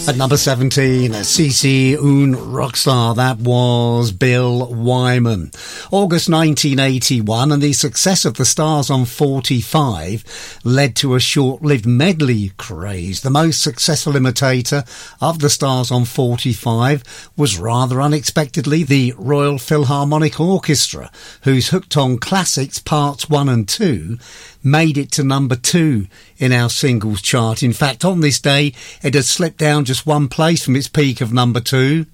At number 17, CC Un Rockstar, that was Bill Wyman. August 1981, and the success of the Stars on 45 led to a short-lived medley craze. The most successful imitator of the Stars on 45 was rather unexpectedly the Royal Philharmonic Orchestra, whose Hooked on Classics Parts 1 and 2 made it to number 2 in our singles chart. In fact, on this day, it had slipped down just one place from its peak of number 2.